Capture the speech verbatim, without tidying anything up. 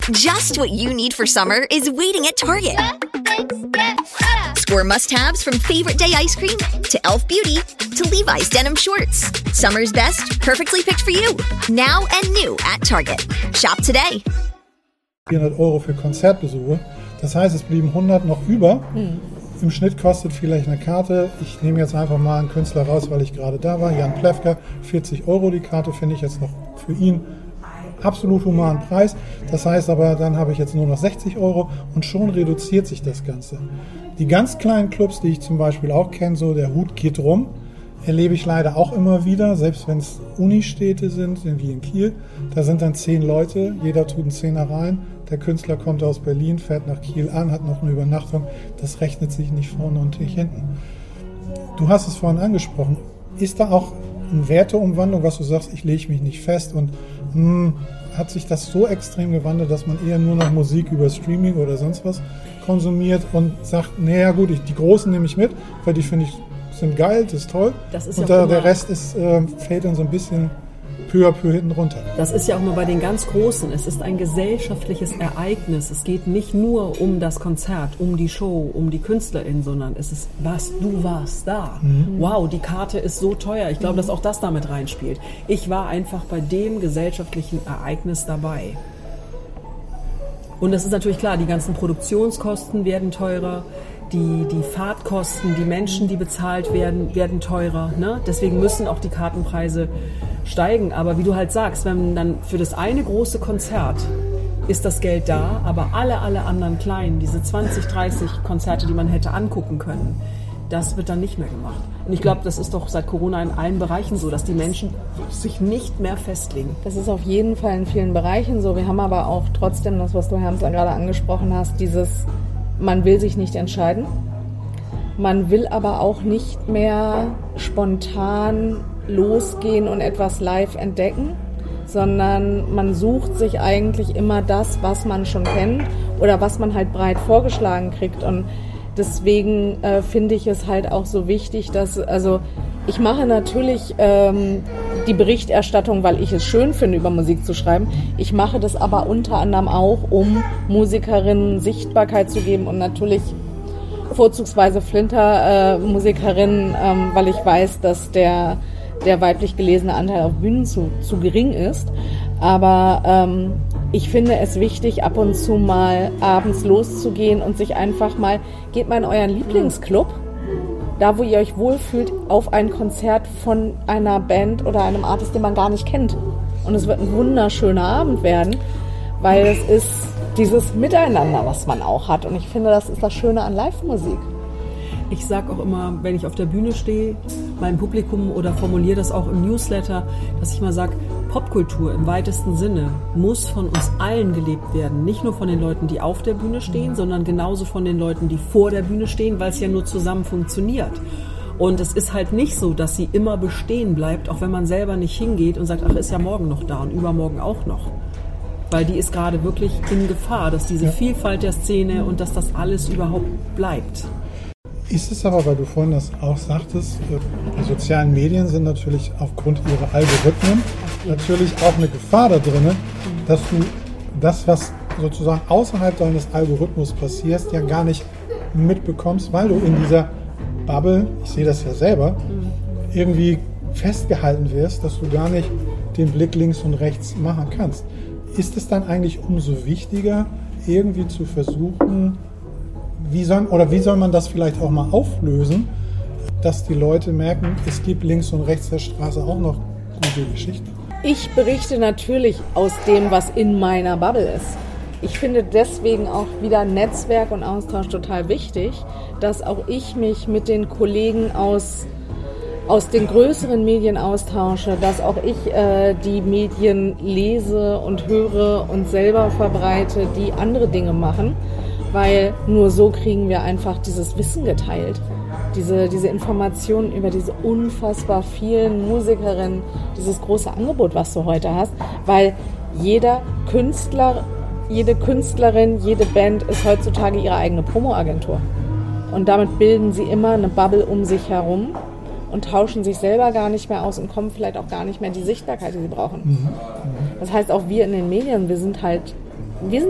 Just what you need for summer is waiting at Target. Score must-haves from Favorite Day ice cream to Elf Beauty to Levi's denim shorts. Summer's best, perfectly picked for you. Now and new at Target. Shop today. vierhundert Euro für Konzertbesuche. Das heißt, es blieben hundert noch über. Mhm. Im Schnitt kostet vielleicht eine Karte, ich nehme jetzt einfach mal einen Künstler raus, weil ich gerade da war, Jan Plewka, vierzig Euro die Karte, finde ich jetzt noch für ihn absolut humanen Preis. Das heißt aber, dann habe ich jetzt nur noch sechzig Euro und schon reduziert sich das Ganze. Die ganz kleinen Clubs, die ich zum Beispiel auch kenne, so der Hut geht rum, erlebe ich leider auch immer wieder, selbst wenn es Unistädte sind, wie in Kiel, da sind dann zehn Leute, jeder tut einen Zehner rein, der Künstler kommt aus Berlin, fährt nach Kiel an, hat noch eine Übernachtung, das rechnet sich nicht vorne und nicht hinten. Du hast es vorhin angesprochen, ist da auch eine Werteumwandlung, was du sagst, ich lege mich nicht fest und mh, hat sich das so extrem gewandelt, dass man eher nur noch Musik über Streaming oder sonst was konsumiert und sagt, naja gut, ich, die Großen nehme ich mit, weil die finde ich sind geil, das ist toll. Das ist und ja da, der Rest ist, äh, fällt dann so ein bisschen peu à peu hinten runter. Das ist ja auch mal bei den ganz Großen. Es ist ein gesellschaftliches Ereignis. Es geht nicht nur um das Konzert, um die Show, um die Künstlerin, sondern es ist, was, du warst da. Mhm. Wow, die Karte ist so teuer. Ich glaube, mhm. dass auch das damit reinspielt. Ich war einfach bei dem gesellschaftlichen Ereignis dabei. Und es ist natürlich klar, die ganzen Produktionskosten werden teurer. Die, die Fahrtkosten, die Menschen, die bezahlt werden, werden teurer. Ne? Deswegen müssen auch die Kartenpreise steigen. Aber wie du halt sagst, wenn dann für das eine große Konzert ist das Geld da, aber alle, alle anderen kleinen, diese zwanzig, dreißig Konzerte, die man hätte angucken können, das wird dann nicht mehr gemacht. Und ich glaube, das ist doch seit Corona in allen Bereichen so, dass die Menschen sich nicht mehr festlegen. Das ist auf jeden Fall in vielen Bereichen so. Wir haben aber auch trotzdem das, was du, Herms, gerade angesprochen hast, dieses man will sich nicht entscheiden. Man will aber auch nicht mehr spontan losgehen und etwas live entdecken, sondern man sucht sich eigentlich immer das, was man schon kennt oder was man halt breit vorgeschlagen kriegt. Und deswegen äh, finde ich es halt auch so wichtig, dass, also ich mache natürlich ähm, die Berichterstattung, weil ich es schön finde, über Musik zu schreiben. Ich mache das aber unter anderem auch, um Musikerinnen Sichtbarkeit zu geben und natürlich vorzugsweise Flinter-Musikerinnen, äh, ähm, weil ich weiß, dass der, der weiblich gelesene Anteil auf Bühnen zu, zu gering ist. Aber ähm, ich finde es wichtig, ab und zu mal abends loszugehen und sich einfach mal, geht mal in euren Lieblingsclub, da wo ihr euch wohlfühlt, auf ein Konzert von einer Band oder einem Artist, den man gar nicht kennt. Und es wird ein wunderschöner Abend werden, weil es ist dieses Miteinander, was man auch hat. Und ich finde, das ist das Schöne an Live-Musik. Ich sage auch immer, wenn ich auf der Bühne stehe, meinem Publikum oder formuliere das auch im Newsletter, dass ich mal sage, Popkultur im weitesten Sinne muss von uns allen gelebt werden. Nicht nur von den Leuten, die auf der Bühne stehen, sondern genauso von den Leuten, die vor der Bühne stehen, weil es ja nur zusammen funktioniert. Und es ist halt nicht so, dass sie immer bestehen bleibt, auch wenn man selber nicht hingeht und sagt, ach, ist ja morgen noch da und übermorgen auch noch. Weil die ist gerade wirklich in Gefahr, dass diese Vielfalt der Szene und dass das alles überhaupt bleibt. Ist es aber, weil du vorhin das auch sagtest, die sozialen Medien sind natürlich aufgrund ihrer Algorithmen natürlich auch eine Gefahr da drin, dass du das, was sozusagen außerhalb deines Algorithmus passiert, ja gar nicht mitbekommst, weil du in dieser Bubble, ich sehe das ja selber, irgendwie festgehalten wirst, dass du gar nicht den Blick links und rechts machen kannst. Ist es dann eigentlich umso wichtiger, irgendwie zu versuchen, Wie soll, oder wie soll man das vielleicht auch mal auflösen, dass die Leute merken, es gibt links und rechts der Straße auch noch gute Geschichten? Ich berichte natürlich aus dem, was in meiner Bubble ist. Ich finde deswegen auch wieder Netzwerk und Austausch total wichtig, dass auch ich mich mit den Kollegen aus, aus den größeren Medien austausche, dass auch ich äh, die Medien lese und höre und selber verbreite, die andere Dinge machen. Weil nur so kriegen wir einfach dieses Wissen geteilt, diese, diese Informationen über diese unfassbar vielen Musikerinnen, dieses große Angebot, was du heute hast, weil jeder Künstler, jede Künstlerin, jede Band ist heutzutage ihre eigene Promoagentur. Und damit bilden sie immer eine Bubble um sich herum und tauschen sich selber gar nicht mehr aus und kommen vielleicht auch gar nicht mehr in die Sichtbarkeit, die sie brauchen. Mhm. Das heißt, auch wir in den Medien, wir sind halt, wir sind